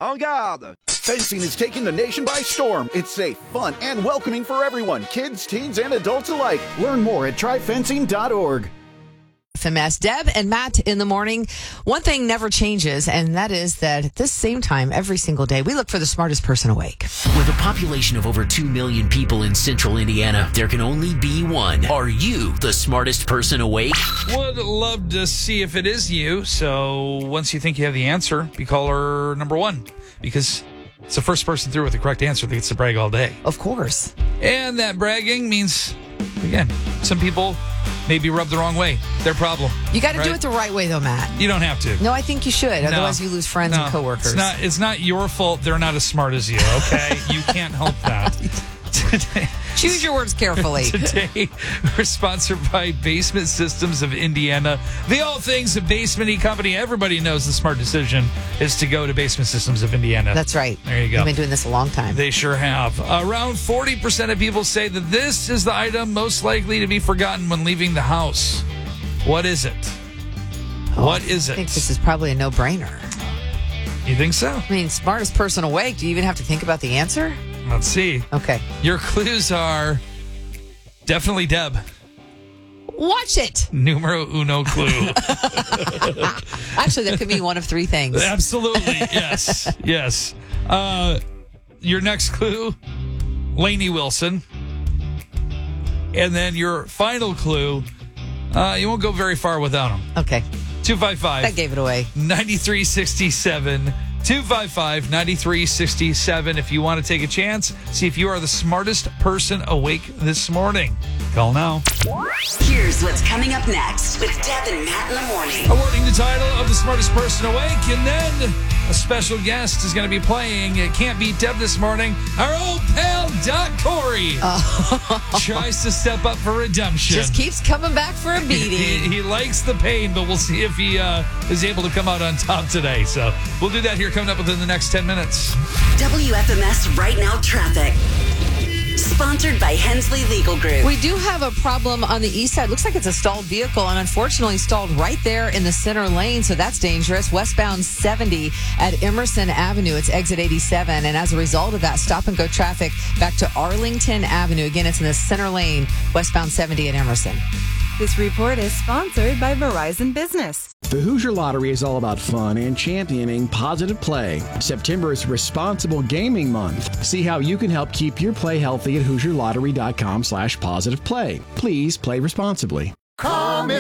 En garde! Fencing is taking the nation by storm. It's safe, fun, and welcoming for everyone, kids, teens, and adults alike. Learn more at tryfencing.org. FMS, Deb and Matt in the morning. One thing never changes, and that is that at this same time every single day, we look for the smartest person awake. With a population of over 2 million people in central Indiana, there can only be one. Are you the smartest person awake? Would love to see if it is you. So once you think you have the answer, be caller number one, because it's the first person through with the correct answer that gets to brag all day. Of course. And that bragging means, again, some people may be rubbed the wrong way. Their problem. You got to do it the right way, though, Matt. You don't have to. No, I think you should. Otherwise, you lose friends and coworkers. It's not your fault they're not as smart as you, okay? You can't help that. Today, choose your words carefully. Today, we're sponsored by Basement Systems of Indiana. The all things a basement-y company. Everybody knows the smart decision is to go to Basement Systems of Indiana. That's right. There you go. They've been doing this a long time. They sure have. Around 40% of people say that this is the item most likely to be forgotten when leaving the house. What is it? What is it? I think this is probably a no-brainer. You think so? I mean, smartest person awake. Do you even have to think about the answer? Let's see. Okay. Your clues are definitely Deb. Watch it. Numero uno clue. Actually, that could be one of three things. Absolutely. Yes. Yes. Your next clue, Lainey Wilson. And then your final clue, you won't go very far without him. Okay. 255. That gave it away. 9367. 255-9367 if you want to take a chance. See if you are the smartest person awake this morning. Call now. Here's what's coming up next with Deb and Matt in the morning. Awarding the title of the smartest person awake, and then a special guest is going to be playing It Can't Beat Deb this morning. Our old pal, Doc Corey, tries to step up for redemption. Just keeps coming back for a beating. He likes the pain, but we'll see if he is able to come out on top today. So we'll do that here coming up within the next 10 minutes. WFMS Right Now Traffic. Sponsored by Hensley Legal Group. We do have a problem on the east side. Looks like it's a stalled vehicle, and unfortunately stalled right there in the center lane, so that's dangerous. Westbound 70 at Emerson Avenue. It's exit 87, and as a result of that, stop-and-go traffic back to Arlington Avenue. Again, it's in the center lane, westbound 70 at Emerson. This report is sponsored by Verizon Business. The Hoosier Lottery is all about fun and championing positive play. September is Responsible Gaming Month. See how you can help keep your play healthy at HoosierLottery.com/positiveplay. Please play responsibly.